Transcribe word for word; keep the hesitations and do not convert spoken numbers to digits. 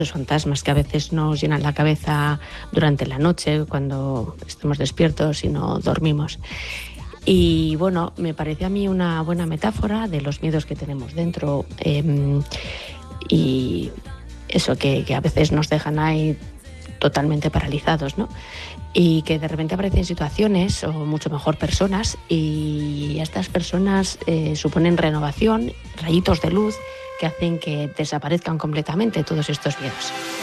los fantasmas que a veces nos llenan la cabeza durante la noche, cuando estamos despiertos y no dormimos. Y bueno, me parece a mí una buena metáfora de los miedos que tenemos dentro, eh, y eso, que, que a veces nos dejan ahí totalmente paralizados, ¿no? Y que de repente aparecen situaciones, o mucho mejor personas, y estas personas eh, suponen renovación, rayitos de luz que hacen que desaparezcan completamente todos estos miedos.